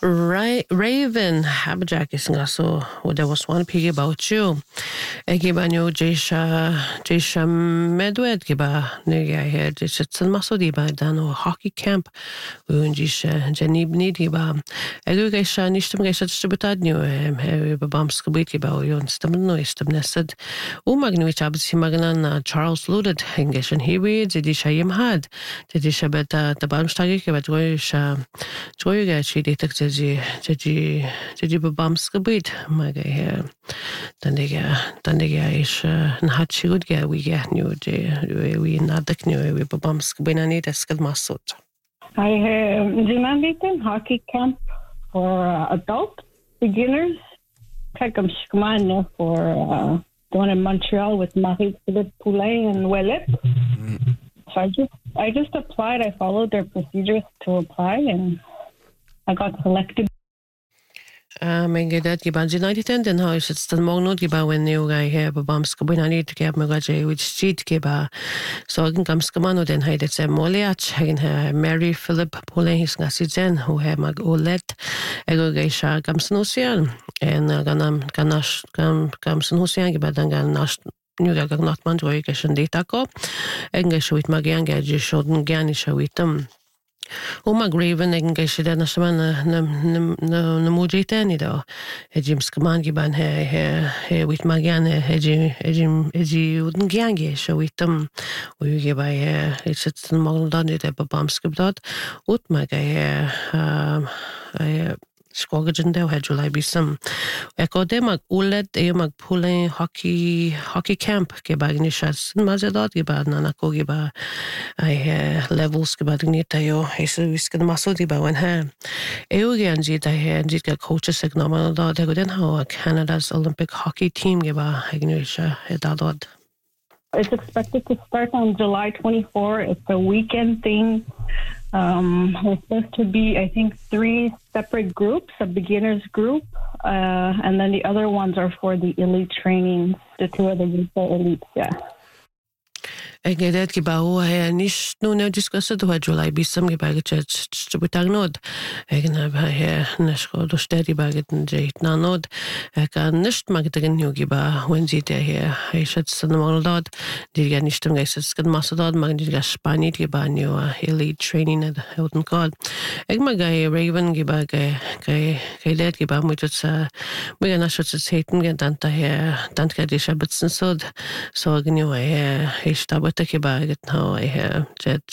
Raven Haberjack is so there was one pig about you. Giba new Jesha Medwed giba nega here just masodi ba dano hockey camp unjisha Jenny Nidiba. Egugesha nishtum gesha stubutadnu babamskabit giba yon stamno istamnesed. Umagnuich absi magnan Charles Luded Engeshan Hiwi Zidisha Yimhad Zidisha beta the Bamstagi giba Joyga she detected Jiji babamskabit maga here. Dandiga is een hartje goed ga we get nu we nadak nu we babamsk binani deskad masot. I have Zimanditan hockey camp for adult beginners. Kakam Shkman for the one in Montreal with Marie-Philippe Poulet and Ouellet. So I just applied. I followed their procedures to apply and I got selected. Men gedat giban United den huis het stan morgen giba when new guy here babamsk binani to get me gaje with street giba so gan kamskaman den heidet se moliach hen Mary Philip Poulet his nasizen who have mag olet egogesha kamsnosian en kamsnosian giba dan nas nu ga gnatman joy geshen ditako engeshuit magian gaje shoden gerne shawitam Mag Raven egen geisi den asman na mujitani do. Ejim skaman giban he wit magiane eji uden giange so witam uge by it's magn dan de babamskabdad ut maga Skogajan de had July be some. Echo de mag ulet mag pulling hockey camp gebagnishas mazadot gebadna ko geba I levels gebagnitayo is wiskan masodi ba when ha eugenji da he jika coaches signaman da de goden how Canada's Olympic hockey team geba ignisha edadod. It's expected to start on July 24. It's a weekend thing. We're supposed to be, I think, 3 separate groups, a beginner's group, and then the other ones are for the elite trainings. The 2 of the groups are elites, yeah. Egedet giba ho nish no discussed ho July bisam giba gechet chubutagnod egna ba he nashko do stedi baget jeit nanod kan nicht magdegen nu giba when sie der hier ich hat so normal dort die gar nicht im geist kan masodad mag die Spani giba new elite training at Hilton call egma guy Raven giba guy det giba mit das mir na schutz heiten genannt daher dann geht ich habitzen so gnu ich da Take about it now. I jet